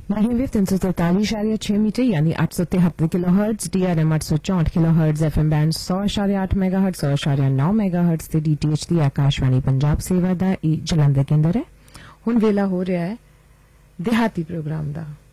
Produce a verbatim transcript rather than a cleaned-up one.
Medium wave तीन सौ तरतालीस इशारिया छह मीटर यानी आठ सौ तिहत्तर kilo hertz, D R M आठ सौ चौंठ kilo hertz, F M band सौ इशारिया आठ मेगा हर्ट्ज, सौ इशारिया नौ मेगा हर्ट्ज ते डी टी एच दी आकाशवाणी पंजाब सेवा दा जलंधर केंद्र है। हुण वेला हो रहा है देहाती प्रोग्राम दा।